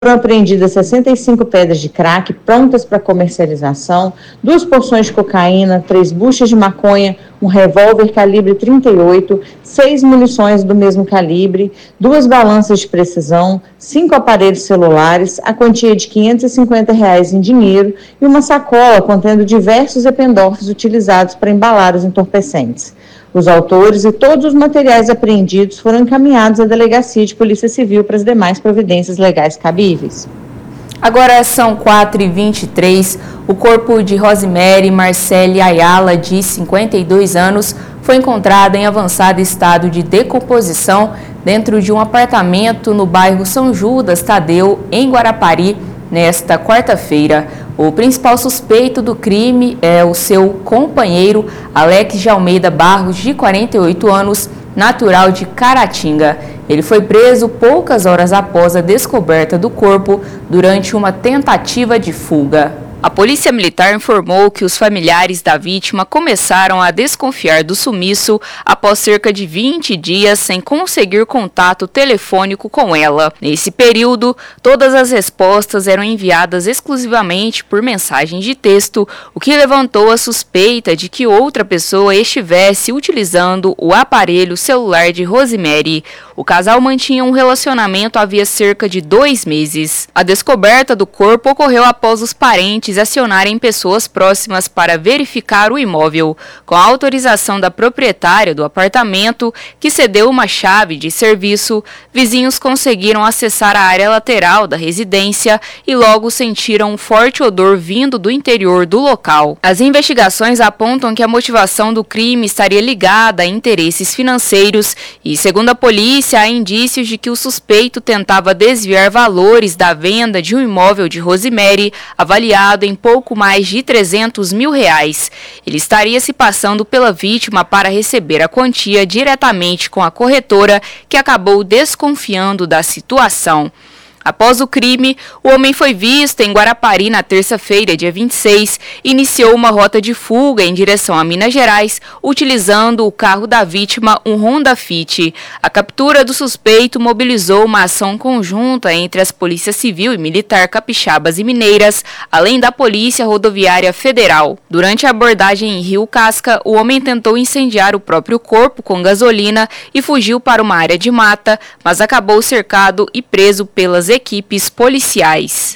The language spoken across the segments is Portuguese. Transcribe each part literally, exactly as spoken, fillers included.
Foram apreendidas sessenta e cinco pedras de crack prontas para comercialização, duas porções de cocaína, três buchas de maconha, um revólver calibre trinta e oito, seis munições do mesmo calibre, duas balanças de precisão, cinco aparelhos celulares, a quantia de quinhentos e cinquenta reais em dinheiro e uma sacola contendo diversos ependorfes utilizados para embalar os entorpecentes. Os autores e todos os materiais apreendidos foram encaminhados à Delegacia de Polícia Civil para as demais providências legais cabíveis. Agora são quatro e vinte e três. O corpo de Rosemary Marcele Ayala, de cinquenta e dois anos, foi encontrado em avançado estado de decomposição dentro de um apartamento no bairro São Judas Tadeu, em Guarapari, nesta quarta-feira. O principal suspeito do crime é o seu companheiro, Alex de Almeida Barros, de quarenta e oito anos, natural de Caratinga. Ele foi preso poucas horas após a descoberta do corpo durante uma tentativa de fuga. A Polícia Militar informou que os familiares da vítima começaram a desconfiar do sumiço após cerca de vinte dias sem conseguir contato telefônico com ela. Nesse período, todas as respostas eram enviadas exclusivamente por mensagem de texto, o que levantou a suspeita de que outra pessoa estivesse utilizando o aparelho celular de Rosemary. O casal mantinha um relacionamento havia cerca de dois meses. A descoberta do corpo ocorreu após os parentes acionarem pessoas próximas para verificar o imóvel. Com a autorização da proprietária do apartamento, que cedeu uma chave de serviço, vizinhos conseguiram acessar a área lateral da residência e logo sentiram um forte odor vindo do interior do local. As investigações apontam que a motivação do crime estaria ligada a interesses financeiros e, segundo a polícia, há indícios de que o suspeito tentava desviar valores da venda de um imóvel de Rosemary, avaliado em pouco mais de trezentos mil reais. Ele estaria se passando pela vítima para receber a quantia diretamente com a corretora, que acabou desconfiando da situação. Após o crime, o homem foi visto em Guarapari na terça-feira, dia vinte e seis, e iniciou uma rota de fuga em direção a Minas Gerais, utilizando o carro da vítima, um Honda Fit. A captura do suspeito mobilizou uma ação conjunta entre as polícias civil e militar capixabas e mineiras, além da Polícia Rodoviária Federal. Durante a abordagem em Rio Casca, o homem tentou incendiar o próprio corpo com gasolina e fugiu para uma área de mata, mas acabou cercado e preso pelas equipes policiais.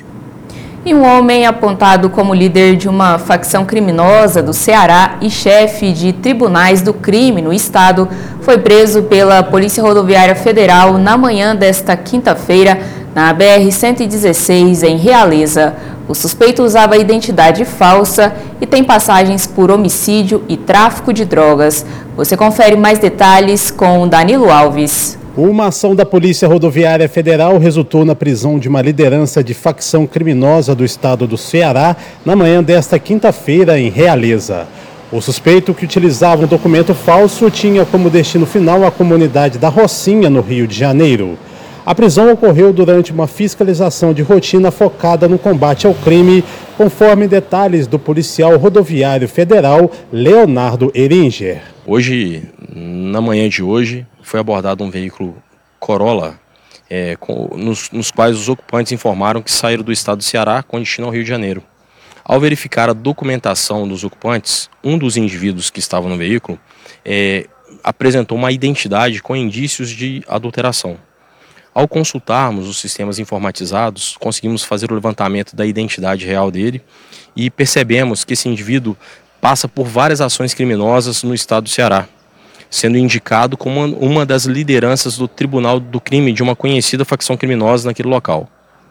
E um homem apontado como líder de uma facção criminosa do Ceará e chefe de tribunais do crime no estado foi preso pela Polícia Rodoviária Federal na manhã desta quinta-feira na B R cento e dezesseis, em Realeza. O suspeito usava identidade falsa e tem passagens por homicídio e tráfico de drogas. Você confere mais detalhes com Danilo Alves. Uma ação da Polícia Rodoviária Federal resultou na prisão de uma liderança de facção criminosa do estado do Ceará na manhã desta quinta-feira, em Realeza. O suspeito, que utilizava um documento falso, tinha como destino final a comunidade da Rocinha, no Rio de Janeiro. A prisão ocorreu durante uma fiscalização de rotina focada no combate ao crime, conforme detalhes do policial rodoviário federal Leonardo Eringer. Hoje, na manhã de hoje, foi abordado um veículo Corolla, é, com, nos, nos quais os ocupantes informaram que saíram do estado do Ceará com destino ao Rio de Janeiro. Ao verificar a documentação dos ocupantes, um dos indivíduos que estava no veículo é, apresentou uma identidade com indícios de adulteração. Ao consultarmos os sistemas informatizados, conseguimos fazer o levantamento da identidade real dele e percebemos que esse indivíduo passa por várias ações criminosas no estado do Ceará, sendo indicado como uma das lideranças do Tribunal do Crime de uma conhecida facção criminosa naquele local.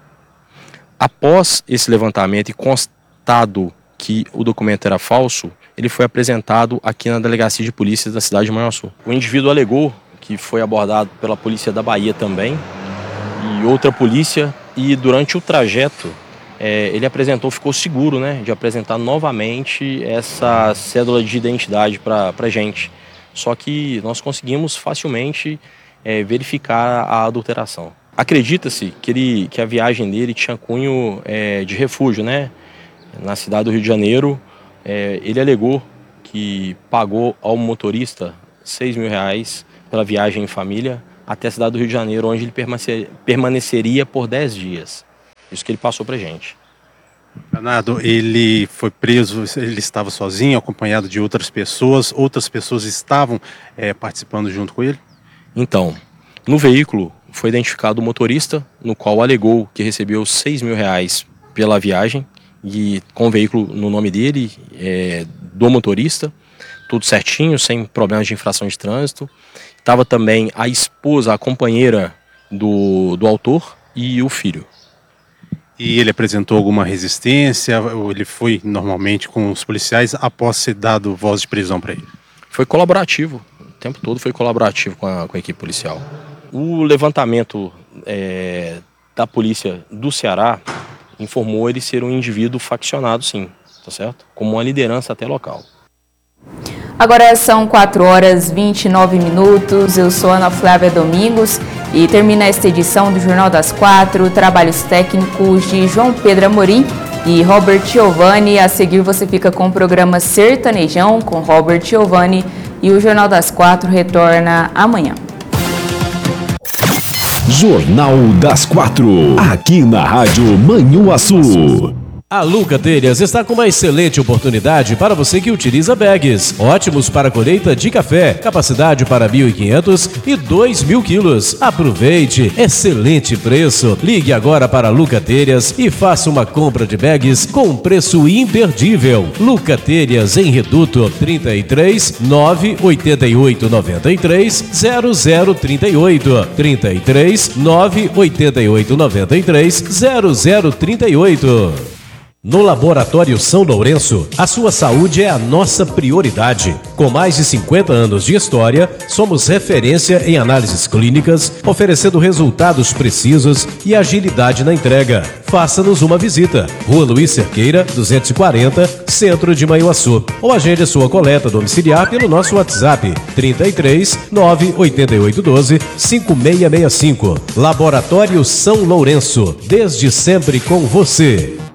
Após esse levantamento e constado que o documento era falso, ele foi apresentado aqui na Delegacia de Polícia da cidade de Manhuaçu. O indivíduo alegou que foi abordado pela polícia da Bahia também e outra polícia, e durante o trajeto é, ele apresentou, ficou seguro, né, de apresentar novamente essa cédula de identidade para a gente. Só que nós conseguimos facilmente é, verificar a adulteração. Acredita-se que, ele, que a viagem dele tinha cunho é, de refúgio, né? Na cidade do Rio de Janeiro. É, ele alegou que pagou ao motorista seis mil reais pela viagem em família até a cidade do Rio de Janeiro, onde ele permaneceria por dez dias. Isso que ele passou pra gente. Leonardo, ele foi preso, ele estava sozinho, acompanhado de outras pessoas, outras pessoas estavam é, participando junto com ele? Então, no veículo foi identificado o motorista, no qual alegou que recebeu seis mil reais pela viagem, e com o veículo no nome dele, é, do motorista, tudo certinho, sem problemas de infração de trânsito. Estava também a esposa, a companheira do, do autor e o filho. E ele apresentou alguma resistência, ou ele foi normalmente com os policiais após ser dado voz de prisão para ele? Foi colaborativo, o tempo todo foi colaborativo com a, com a equipe policial. O levantamento é, da polícia do Ceará informou ele ser um indivíduo faccionado, sim, tá certo? Como uma liderança até local. Agora são quatro horas e vinte e nove minutos, eu sou Ana Flávia Domingos e termina esta edição do Jornal das Quatro, trabalhos técnicos de João Pedro Amorim e Robert Giovanni. A seguir você fica com o programa Sertanejão com Robert Giovanni e o Jornal das Quatro retorna amanhã. Jornal das Quatro, aqui na Rádio Manhuaçu. A Luca Telhas está com uma excelente oportunidade para você que utiliza bags. Ótimos para colheita de café, capacidade para mil e quinhentos e dois mil quilos. Aproveite, excelente preço. Ligue agora para a Luca Telhas e faça uma compra de bags com um preço imperdível. Luca Telhas em Reduto, trinta e três, nove oito oito nove três, zero zero três oito. trinta e três, nove oito oito nove três, zero zero três oito. No Laboratório São Lourenço, a sua saúde é a nossa prioridade. Com mais de cinquenta anos de história, somos referência em análises clínicas, oferecendo resultados precisos e agilidade na entrega. Faça-nos uma visita. Rua Luiz Cerqueira, duzentos e quarenta, Centro de Manhuaçu. Ou agende sua coleta domiciliar pelo nosso WhatsApp trinta e três, nove oito oito um dois, cinco seis seis cinco. Laboratório São Lourenço, desde sempre com você.